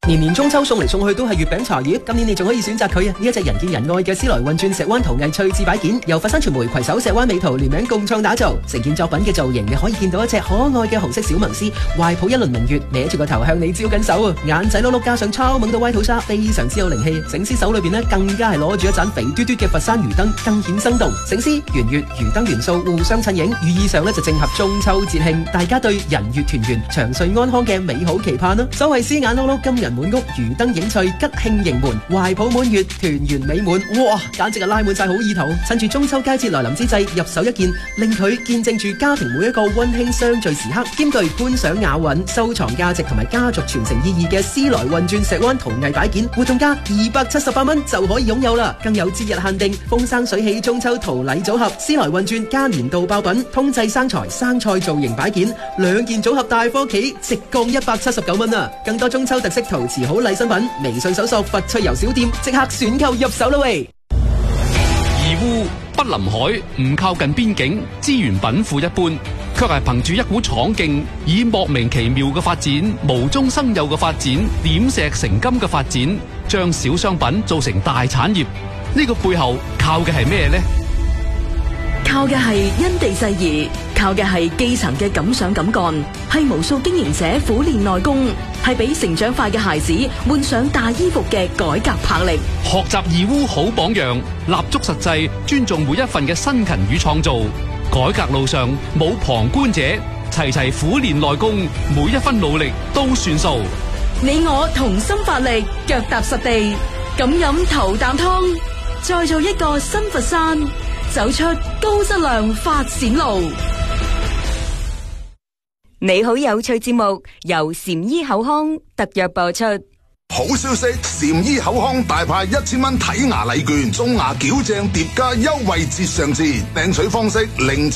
年年中秋送嚟送去都係月餅茶葉，今年你仲可以選擇佢啊！呢一隻人見人愛嘅獅來運轉石灣陶藝趣致擺件，由佛山傳媒攜手石灣美圖聯名共創打造。成件作品嘅造型，你可以見到一隻可愛嘅紅色小萌獅，懷抱一輪明月，歪住個頭向你招緊手啊！眼仔碌碌加上超萌到歪土沙，非常之有靈氣。醒獅手裏邊呢，更加係攞住一盞肥嘟嘟嘅佛山魚燈，更顯生動。醒獅、圓月、魚燈元素互相襯映，寓意上呢就正合中秋節慶，大家對人月團圓、長歲安康嘅美好期盼啦！所謂獅眼碌碌，金人滿屋，魚燈映翠，吉慶迎門，懷抱滿月，團圓美滿。哇，簡直係拉滿晒好意頭！趁住中秋佳節來臨之際，入手一件，令佢見證住家庭每一個溫馨相聚時刻，兼具觀賞雅韻、收藏價值同埋家族傳承意義嘅獅來運轉石灣陶藝擺件，活動價278蚊就可以擁有啦！更有節日限定風生水起中秋陶禮組合，獅來運轉加年度爆品，通濟生財生菜造型擺件，2件組合大貨企直降179蚊啊！更多中秋特色陶瓷好禮新品，微信搜索佛趣遊小店，即刻選購入手啦喂！ 義烏不臨海，唔靠近邊境，資源稟賦一般，卻係憑住一股闖勁，以莫名其妙嘅發展、無中生有嘅發展、點石成金嘅發展，將小商品做成大產業。呢個背後靠嘅係咩呢？ 靠嘅係因地制宜，靠嘅係基層嘅敢想敢幹，係無數經營者苦練內功，係俾成長快嘅孩子換上大衣服嘅改革魄力。 學習義烏好榜樣，立足實際，尊重每一份嘅辛勤與創造。改革路上冇旁觀者，齊齊苦練內功，每一分努力都算數。 你我同心發力，腳踏實地，敢飲頭啖湯，再做一個新佛山，走出高質量發展路。 你好有趣節目由禪醫口腔特約播出。 好消息，禪醫口腔大派1000蚊睇牙禮券，中牙矯正疊加優惠節上市，訂取方式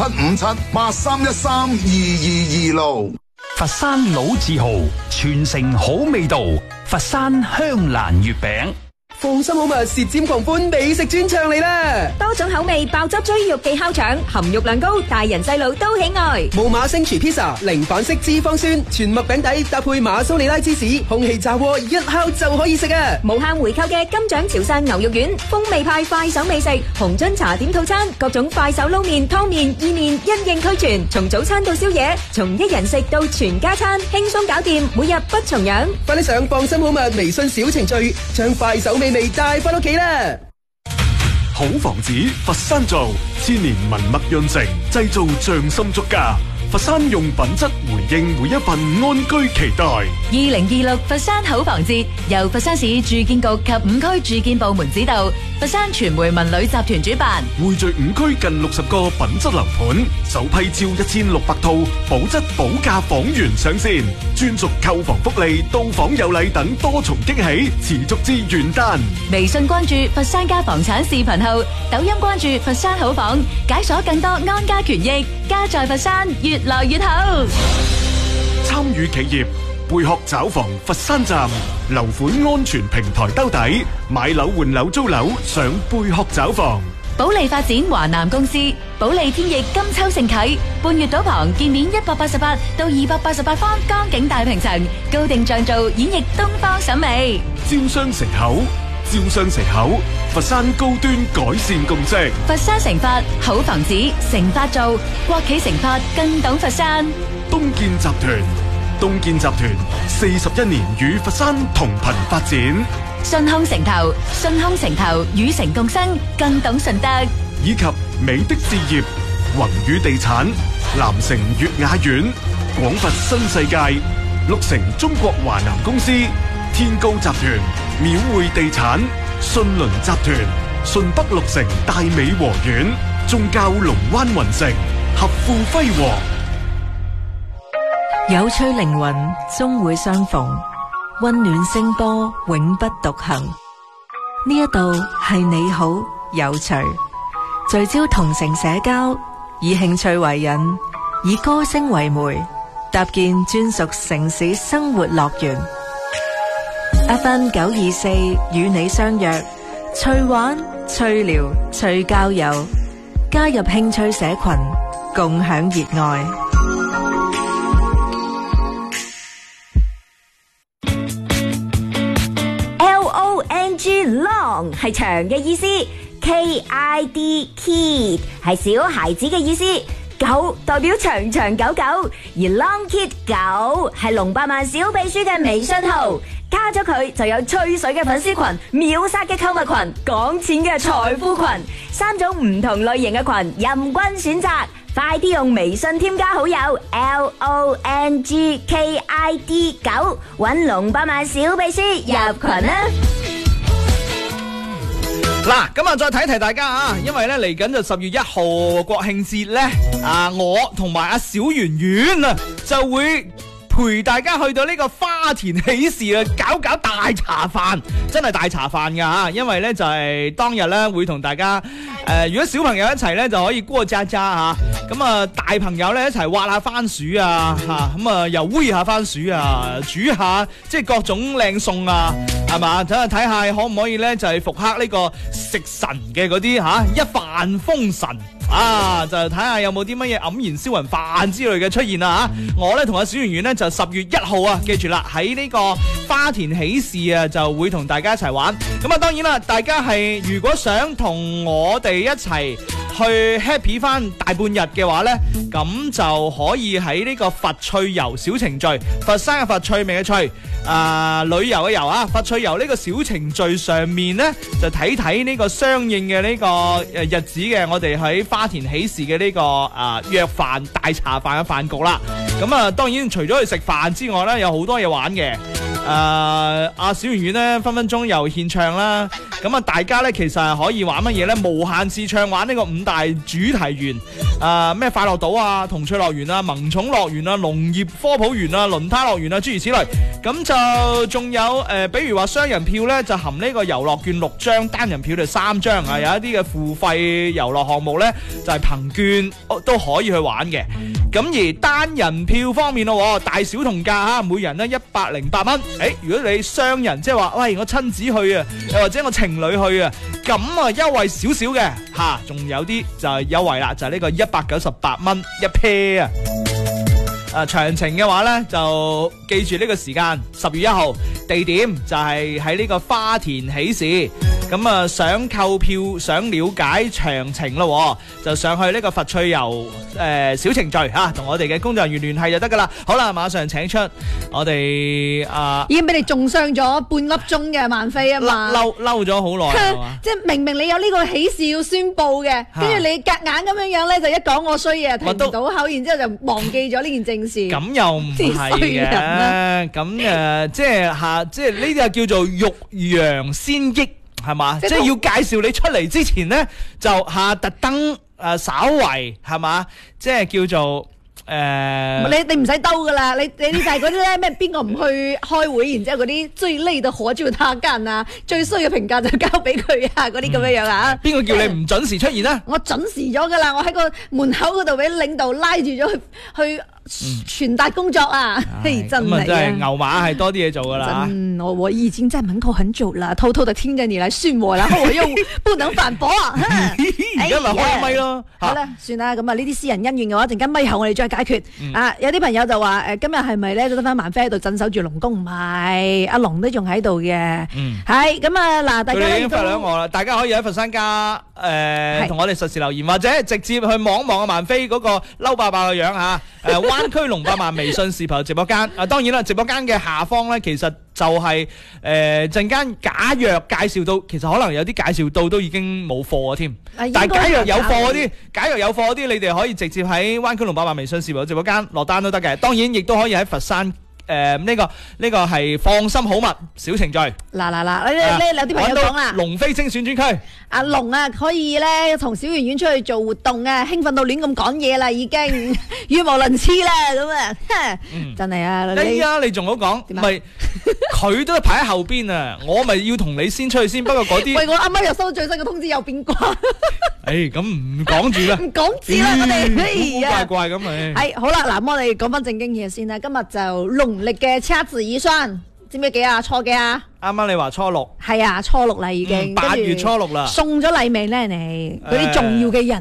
075783132226。 佛山老字號，傳承好味道，佛山香蘭月餅。 放心好物，舌尖狂歡美食專場嚟啦！ 多種口味爆汁追肉記烤腸，含肉量高，大人細路都喜愛。 無碼星廚 pizza， 零反式脂肪酸，全麥餅底搭配馬蘇里拉芝士，空氣炸鍋一烤就可以食啊！ 無限回購嘅金獎潮汕牛肉丸，風味派快手美食，紅樽茶點套餐，各種快手撈麵、湯麵、意麵因應俱全，從早餐到宵夜，從一人食到全家餐，輕鬆搞掂，每日不重樣。 快啲上放心好物微信小程序，將快手美味帶翻屋企啦！ 好房子，佛山造，千年文物潤成，製造匠心足家。佛山用品質回應每一份安居期待。 2026佛山好房節由佛山市住建局及5區住建部門指導，佛山傳媒文旅集團主辦， 匯聚5區近60個品質樓盤，首批招1600套保質保價房源上線，專屬購房福利、到訪有禮等多重驚喜，持續至元旦。 微信關注佛山家房產視頻號，抖音關注佛山好房，解鎖更多安家權益，家在佛山越來越好。 參與企業貝殼找房佛山站，樓款安全平台兜底，買樓換樓租樓上貝殼找房。 保利發展華南公司，保利天翼金秋盛啟，半月島旁建面188到288方江景大平層，高定像造演繹東方審美。 招商城口，招商城口，佛山高端改善共識。 佛山成發好房子，成發造，國企成發更懂佛山。 東建集團，東建集團41年與佛山同頻發展。 順康城投，順康城投與城共生，更懂順德。 以及美的置業、宏宇地產、南城悅雅苑、廣佛新世界、綠城中國華南公司、天高集團、廟匯地產、信倫集團、順北綠城大美和苑、宗教龍灣雲城、合富輝煌。 有趣靈魂終會相逢，溫暖聲波永不獨行。呢一度係你好有趣，聚焦同城社交，以興趣為引，以歌聲為媒，搭建專屬城市生活樂園。FM 924與你相約，趣玩、趣聊、趣交友，加入興趣社群，共享熱愛。 N-G long 係長嘅意思 ，K-I-D kid 係小孩子嘅意思。狗代表長長久久，而 Long Kid 狗係龍百萬小秘書嘅微信號，加咗佢就有吹水嘅粉絲群、秒殺嘅購物群、講錢嘅財富群，3種唔同類型嘅群任君選擇。快啲用微信添加好友 LONGKID 9，搵龍百萬小秘書入群啦！ 嗱，咁啊，再提提大家啊，因為咧嚟緊就10月1號國慶節咧，我同埋阿小圓圓啊就會陪大家去到呢個花田喜事啊，搞大茶飯，真係大茶飯噶吓，因為咧就係當日咧會同大家如果小朋友一齊咧就可以過家家吓，咁啊大朋友咧一齊挖下番薯啊吓，咁啊又煨下番薯啊，煮下即係各種靚餸啊，係嘛，睇下可唔可以咧就係復刻呢個食神嘅嗰啲吓一飯封神。就睇下有冇啲乜嘢黯然銷魂飯之類嘅出現啦吓，我咧同阿小圓圓咧就10月1號啊，記住啦，喺呢個花田喜事啊就會同大家一齊玩。咁啊當然啦，大家係如果想同我哋一齊去 happy 翻大半日嘅話咧，咁就可以喺呢個佛趣遊小程序，佛山嘅佛趣味嘅趣，旅遊嘅遊啊，佛趣遊呢個小程序上面咧就睇呢個相應嘅呢個日子嘅，我哋喺花田喜事嘅呢個約飯大茶飯嘅飯局啦。咁啊當然除咗去食飯之外咧，有好多嘢玩嘅。阿小圓圓咧分分鐘又獻唱啦。咁啊大家咧其實係可以玩乜嘢咧？無限次唱，玩呢個5大主題園，咩快樂島啊、童趣樂園啊、萌寵樂園啊、農業科普園啊、輪胎樂園啊，諸如此類。咁就仲有比如話雙人票咧就含呢個遊樂券6張，單人票就3張啊。有一啲嘅付費遊樂項目咧就係憑券都可以去玩嘅。咁而單人票方面咯，大小同價吓，每人咧108蚊。如果你雙人即係話，喂我親子去啊，又或者我情侶去啊，咁啊優惠少少嘅吓，仲有啲就係優惠啦，就係呢個198蚊一 pair 啊。詳情嘅話呢，就記住呢個時間10月1號，地點就係喺呢個花田喜事。咁啊，想購票想了解詳情咯，就上去呢個佛趣遊小程序吓，同我哋嘅工作人員聯繫就得噶啦。好啦，馬上請出我哋已經俾你中傷咗半粒鐘嘅萬飛啊嘛， 嬲咗好耐， 即係明明你有呢個喜事要宣佈嘅，跟住你夾硬咁樣咧就一講我衰嘢停唔到口，然之後就忘記咗呢件正事。 咁又唔係嘅，咁即係呢啲叫做欲揚先抑。係嘛，即係要介紹你出嚟之前咧，就特登稍為係嘛，即係叫做你唔使兜噶啦，你就係嗰啲咧咩邊個唔去開會，然之後嗰啲最累嘅活就他幹啊，最衰嘅評價就交俾佢啊，嗰啲咁樣樣啊。邊個叫你唔準時出現啊？ 我準時咗噶啦，我喺個門口嗰度俾領導拉住咗去傳達工作啊，嘿，真係真係牛馬係多啲嘢做噶啦。 我已經在門口很久了，偷偷地聽着你來訓我，然後我又不能反駁啊。 而家咪開咪咯。 好啦，算啦，咁啊呢啲私人恩怨嘅話，陣間咪後我哋再解決。有啲朋友就話今日係咪咧得翻萬飛喺度鎮守住龍宮？唔係，阿龍都仲喺度嘅。係咁啊嗱，大家已經發兩我啦，大家可以喺佛山家同我哋實時留言，或者直接去望一望阿萬飛嗰個嬲爆爆嘅樣吓。灣區龍百萬微信視頻直播間當然啦，直播間嘅下方咧，其實就係陣間假若介紹到，其實可能有啲介紹到都已經冇貨添。但係假若有貨嗰啲，你哋可以直接喺灣區龍百萬微信視頻直播間落單都得嘅。當然亦都可以喺佛山呢個係放心好物小程序。嗱， 你有啲朋友講啦， 龍飛精選專區。 阿龍啊，可以咧同小圓圓出去做活動啊，興奮到亂咁講嘢啦，已經語無倫次啦，咁啊，真係啊！ 你仲好講，唔係佢都排喺後邊啊，我咪要同你先出去先。不過嗰啲， 喂，我啱啱又收到最新嘅通知，又變卦。 咁唔講住啦， 唔講住啦，我哋怪怪咁咪。 係好啦，嗱，我哋講翻正經嘢先啦。今日就農曆嘅掐指一算，知唔知幾啊？初幾啊？ 啱啱你話初6， 係啊，初6啦已經。 8月初6啦。 送咗禮未咧？你嗰啲重要嘅人。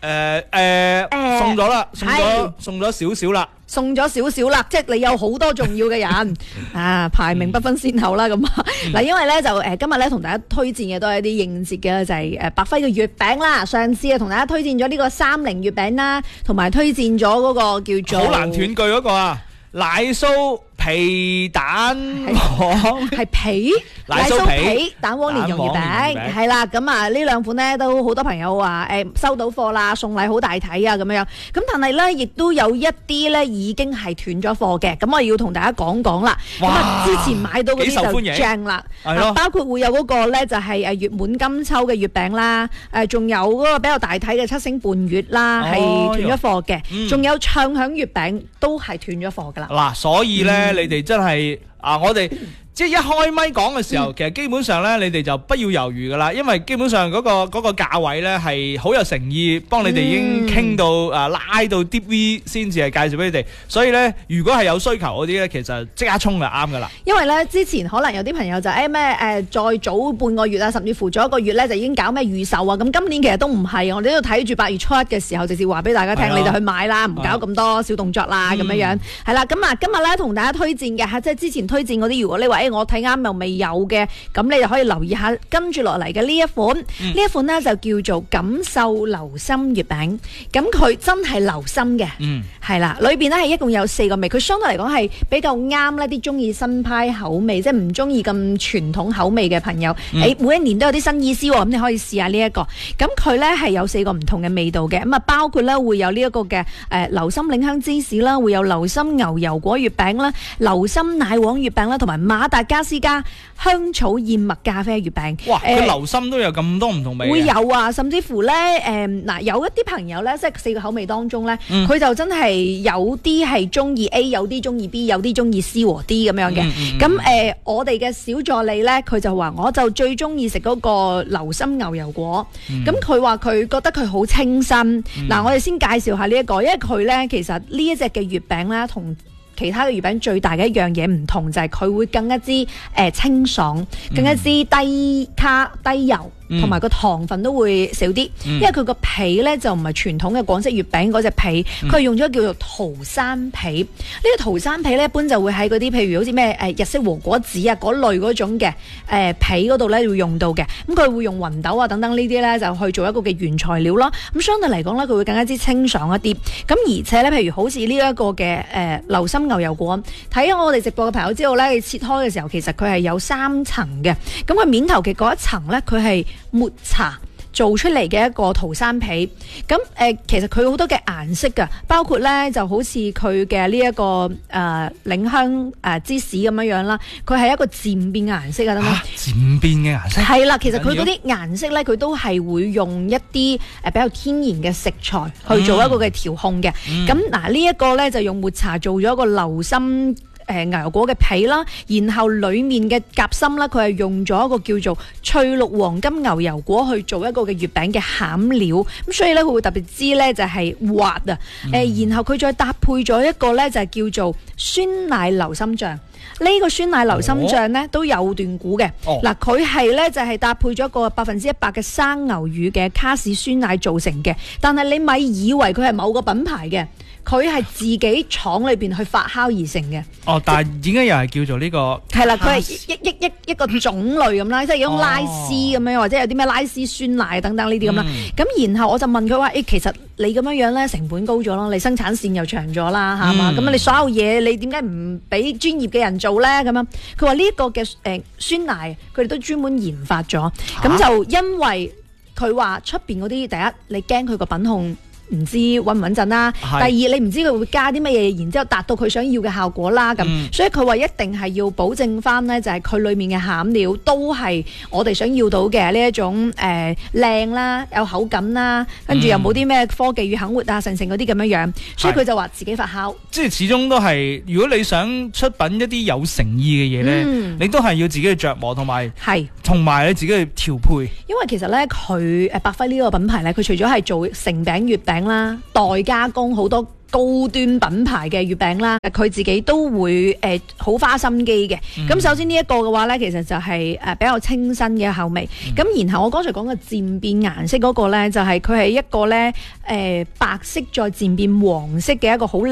送咗啦，送咗少少啦。 送咗少少啦，即係你有好多重要嘅人啊，排名不分先後啦咁啊。嗱，因為咧就今日咧同大家推薦嘅都係一啲應節嘅，就係百輝嘅月餅啦。上次同大家推薦咗呢個30月餅啦，同埋推薦咗嗰個叫做好難斷句嗰個啊，奶酥皮蛋黃係皮奶酥皮蛋黃蓮蓉月餅係啦。咁啊呢兩款咧都好多朋友話收到貨啦，送禮好大體啊咁樣。咁但係咧亦都有一啲咧已經係斷咗貨嘅。咁我要同大家講講啦。咁啊之前買到嗰啲就正啦，包括會有嗰個咧就係月滿金秋嘅月餅啦，仲有嗰個比較大體嘅七星半月啦係斷咗貨嘅，仲有暢享月餅都係斷咗貨噶啦。 嗱，所以咧。你哋真係我哋即係一開咪講嘅時候，其實基本上咧，你哋就不要猶豫噶啦，因為基本上嗰個價位咧係好有誠意，幫你哋已經傾到拉到 Deep V 先至係介紹俾你哋，所以咧如果係有需求嗰啲咧，其實即刻衝就啱噶啦。因為咧之前可能有啲朋友就再早半個月啊，甚至乎早一個月咧就已經搞咩預售啊，咁今年其實都唔係，我哋都睇住8月初一嘅時候直接話俾大家聽，你就去買啦，唔搞咁多小動作啦，咁樣樣係啦。咁啊今日咧同大家推薦嘅即係之前推薦嗰啲，如果你話我睇啱又未有嘅，咁你就可以留意下跟住落嚟嘅呢一款，呢一款呢就叫做感受流心月餅，咁佢真係流心嘅，係啦，裏邊呢係一共有4個味，佢相對嚟講係比較啱呢啲中意新派口味，即係唔中意咁傳統口味嘅朋友，每一年都有啲新意思，咁你可以試下呢一個，咁佢呢係有4個唔同嘅味道嘅，咁啊包括呢會有呢一個嘅流心檸香芝士啦，會有流心牛油果月餅啦，流心奶黃月餅啦，同埋馬達加斯加香草燕麥咖啡月餅。哇！佢流心都有咁多唔同味。會有啊，甚至乎咧有一啲朋友咧，即係4個口味當中咧，佢就真係有啲係中意 A， 有啲中意 B， 有啲中意 C 和 D 咁樣嘅。咁我哋嘅小助理咧，佢就話我就最中意食嗰個流心牛油果。咁佢話佢覺得佢好清新。嗱，我哋先介紹下呢一個，因為佢咧其實呢一隻嘅月餅咧同其他嘅月餅最大嘅一樣嘢唔同，就係佢會更加之清爽，更加之低卡低油，同埋個糖分都會少啲，因為佢個皮咧就唔係傳統嘅廣式月餅嗰隻皮，佢係用咗叫做桃山皮。呢個桃山皮咧一般就會喺嗰啲譬如好似咩日式和果子啊嗰類嗰種嘅皮嗰度咧會用到嘅。咁佢會用芸豆啊等等呢啲咧就去做一個嘅原材料咯。咁相對嚟講咧佢會更加之清爽一啲。咁而且咧譬如好似呢一個嘅流心牛油果，睇我哋直播嘅朋友知道咧，你切開嘅時候其實佢係有3層嘅。咁佢面頭嘅嗰一層咧佢係抹茶做出嚟嘅一個桃山皮，咁其實佢好多嘅顏色噶，包括咧就好似佢嘅呢一個檸香芝士咁樣樣啦，佢係一個漸變嘅顏色啊，等等。漸變嘅顏色係啦，其實佢嗰啲顏色咧，佢都係會用一啲比較天然嘅食材去做一個嘅調控嘅。咁嗱呢一個咧就用抹茶做咗一個流心牛油果嘅皮啦，然後裏面嘅夾心啦，佢係用咗一個叫做翠綠黃金牛油果去做一個嘅月餅嘅餡料，咁所以咧佢會特別知咧就係滑啊，然後佢再搭配咗一個咧就係叫做酸奶流心醬。呢個酸奶流心醬咧都有段故嘅，嗱佢係咧就係搭配咗一個100%嘅生牛乳嘅卡士酸奶做成嘅，但係你咪以為佢係某個品牌嘅。佢係自己廠裏邊去發酵而成嘅。但係點解又係叫做呢個？係啦，佢係一個種類咁啦，即係種拉絲咁樣，或者有啲咩拉絲酸奶等等呢啲咁啦。咁然後我就問佢話：其實你咁樣樣咧成本高咗咯，你生產線又長咗啦，係嘛？咁你所有嘢你點解唔俾專業嘅人做咧？咁樣佢話呢個嘅酸奶，佢哋都專門研發咗。咁就因為佢話出邊嗰啲，第一你驚佢個品控。唔知穩唔穩陣啦，第二你唔知佢會加啲乜嘢，然之後達到佢想要嘅效果啦咁，所以佢話一定係要保證翻呢，就係佢裡面嘅餡料都係我哋想要到嘅呢一種靚啦，有口感啦，跟住又冇啲咩科技與肯活啊、成嗰啲咁樣樣，所以佢就話自己發酵。即係始終都係，如果你想出品一啲有誠意嘅嘢呢，你都係要自己去琢磨同埋你自己去調配。因為其實呢，佢百輝呢個品牌呢，佢除咗係做成餅月餅啦，代加工好多高端品牌嘅月餅啦，佢自己都會好花心機嘅。咁首先呢一個嘅話咧，其實就係比較清新嘅口味。咁然後我剛才講嘅漸變顏色嗰個咧，就係佢係一個咧白色再漸變黃色嘅一個好